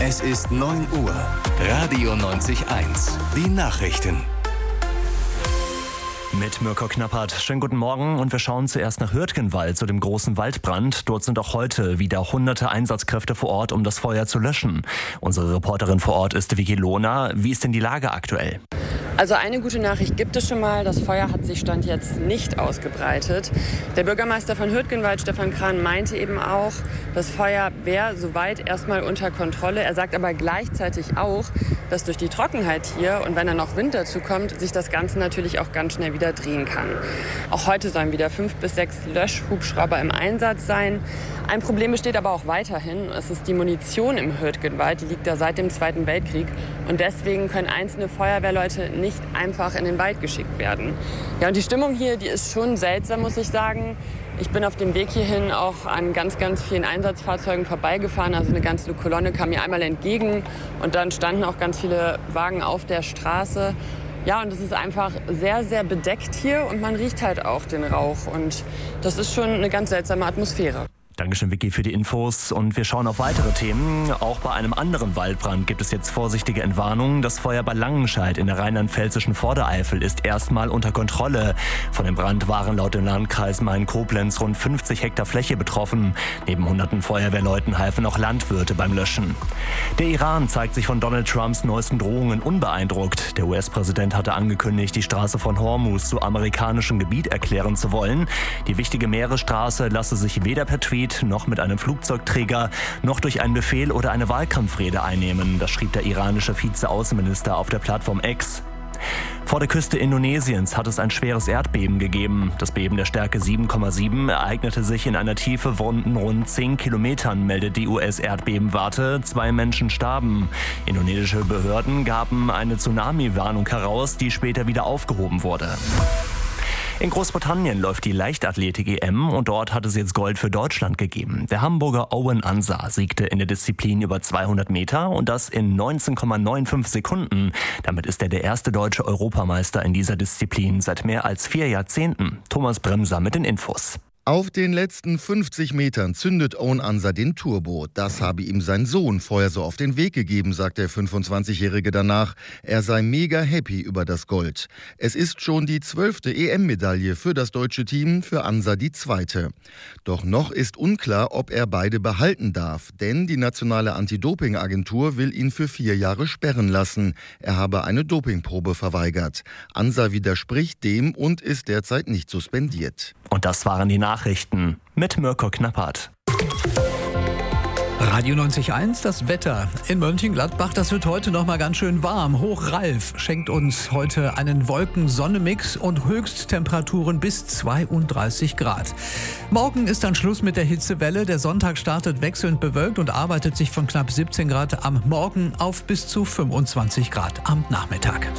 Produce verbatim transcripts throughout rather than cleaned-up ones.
Es ist neun Uhr. Radio neunzig Komma eins. Die Nachrichten. Mit Mirko Knappert. Schönen guten Morgen und wir schauen zuerst nach Hürtgenwald zu dem großen Waldbrand. Dort sind auch heute wieder hunderte Einsatzkräfte vor Ort, um das Feuer zu löschen. Unsere Reporterin vor Ort ist Vicky Lohner. Wie ist denn die Lage aktuell? Also eine gute Nachricht gibt es schon mal. Das Feuer hat sich Stand jetzt nicht ausgebreitet. Der Bürgermeister von Hürtgenwald, Stefan Krahn, meinte eben auch, das Feuer wäre soweit erstmal unter Kontrolle. Er sagt aber gleichzeitig auch, dass durch die Trockenheit hier und wenn dann noch Wind dazu kommt, sich das Ganze natürlich auch ganz schnell wieder drehen kann. Auch heute sollen wieder fünf bis sechs Löschhubschrauber im Einsatz sein. Ein Problem besteht aber auch weiterhin. Es ist die Munition im Hürtgenwald. Die liegt da seit dem Zweiten Weltkrieg. Und deswegen können einzelne Feuerwehrleute nicht einfach in den Wald geschickt werden. Ja, und die Stimmung hier, die ist schon seltsam, muss ich sagen. Ich bin auf dem Weg hierhin auch an ganz, ganz vielen Einsatzfahrzeugen vorbeigefahren. Also eine ganze Kolonne kam mir einmal entgegen. Und dann standen auch ganz viele Wagen auf der Straße. Ja, und es ist einfach sehr, sehr bedeckt hier und man riecht halt auch den Rauch. Und das ist schon eine ganz seltsame Atmosphäre. Dankeschön, Vicky, für die Infos. Und wir schauen auf weitere Themen. Auch bei einem anderen Waldbrand gibt es jetzt vorsichtige Entwarnungen. Das Feuer bei Langenscheid in der rheinland-pfälzischen Vordereifel ist erstmal unter Kontrolle. Von dem Brand waren laut dem Landkreis Main-Koblenz rund fünfzig Hektar Fläche betroffen. Neben hunderten Feuerwehrleuten halfen auch Landwirte beim Löschen. Der Iran zeigt sich von Donald Trumps neuesten Drohungen unbeeindruckt. Der U S-Präsident hatte angekündigt, die Straße von Hormuz zu amerikanischem Gebiet erklären zu wollen. Die wichtige Meeresstraße lasse sich weder per Tweet noch mit einem Flugzeugträger, noch durch einen Befehl oder eine Wahlkampfrede einnehmen. Das schrieb der iranische Vizeaußenminister auf der Plattform X. Vor der Küste Indonesiens hat es ein schweres Erdbeben gegeben. Das Beben der Stärke sieben Komma sieben ereignete sich in einer Tiefe von rund zehn Kilometern, meldet die U S-Erdbebenwarte. Zwei Menschen starben. Indonesische Behörden gaben eine Tsunami-Warnung heraus, die später wieder aufgehoben wurde. In Großbritannien läuft die Leichtathletik-E M und dort hat es jetzt Gold für Deutschland gegeben. Der Hamburger Owen Ansah siegte in der Disziplin über zweihundert Meter und das in neunzehn Komma fünfundneunzig Sekunden. Damit ist er der erste deutsche Europameister in dieser Disziplin seit mehr als vier Jahrzehnten. Thomas Bremser mit den Infos. Auf den letzten fünfzig Metern zündet Owen Ansah den Turbo. Das habe ihm sein Sohn vorher so auf den Weg gegeben, sagt der fünfundzwanzigjährige danach. Er sei mega happy über das Gold. Es ist schon die zwölfte E M-Medaille für das deutsche Team, für Ansah die zweite. Doch noch ist unklar, ob er beide behalten darf. Denn die nationale Anti-Doping-Agentur will ihn für vier Jahre sperren lassen. Er habe eine Dopingprobe verweigert. Ansah widerspricht dem und ist derzeit nicht suspendiert. Und das waren die Nachrichten mit Mirko Knappert. Radio neunzig Komma eins, das Wetter in Mönchengladbach, das wird heute noch mal ganz schön warm. Hochralf schenkt uns heute einen Wolken-Sonne-Mix und Höchsttemperaturen bis zweiunddreißig Grad. Morgen ist dann Schluss mit der Hitzewelle. Der Sonntag startet wechselnd bewölkt und arbeitet sich von knapp siebzehn Grad am Morgen auf bis zu fünfundzwanzig Grad am Nachmittag.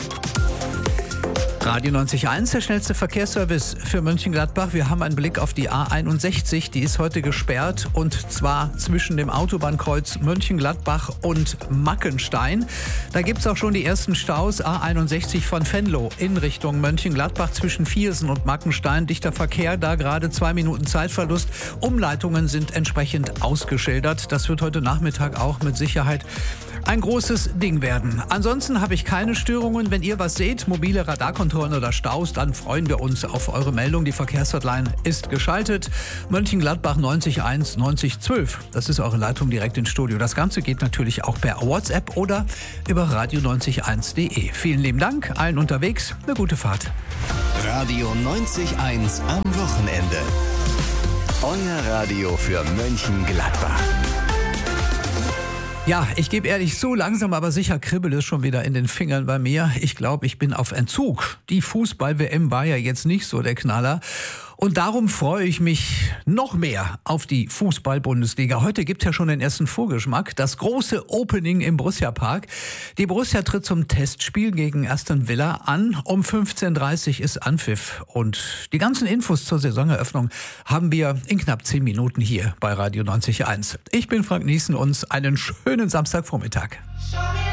Radio neunzig Komma eins, der schnellste Verkehrsservice für Mönchengladbach. Wir haben einen Blick auf die A einundsechzig. Die ist heute gesperrt und zwar zwischen dem Autobahnkreuz Mönchengladbach und Mackenstein. Da gibt es auch schon die ersten Staus. A einundsechzig von Venlo in Richtung Mönchengladbach zwischen Viersen und Mackenstein. Dichter Verkehr, da gerade zwei Minuten Zeitverlust. Umleitungen sind entsprechend ausgeschildert. Das wird heute Nachmittag auch mit Sicherheit ein großes Ding werden. Ansonsten habe ich keine Störungen. Wenn ihr was seht, mobile Radarkontrollen oder Staus, dann freuen wir uns auf eure Meldung. Die Verkehrshotline ist geschaltet. Mönchengladbach neunzig eins neunzig zwölf. Das ist eure Leitung direkt ins Studio. Das Ganze geht natürlich auch per WhatsApp oder über radio neunzig eins punkt de. Vielen lieben Dank, allen unterwegs. Eine gute Fahrt. Radio neunzig Komma eins am Wochenende. Euer Radio für Mönchengladbach. Ja, ich gebe ehrlich, so langsam aber sicher kribbelt es schon wieder in den Fingern bei mir. Ich glaube, ich bin auf Entzug. Die Fußball-W M war ja jetzt nicht so der Knaller. Und darum freue ich mich noch mehr auf die Fußball-Bundesliga. Heute gibt es ja schon den ersten Vorgeschmack. Das große Opening im Borussia-Park. Die Borussia tritt zum Testspiel gegen Aston Villa an. Um fünfzehn Uhr dreißig ist Anpfiff. Und die ganzen Infos zur Saisoneröffnung haben wir in knapp zehn Minuten hier bei Radio neunzig Komma eins. Ich bin Frank Niesen und einen schönen Samstagvormittag.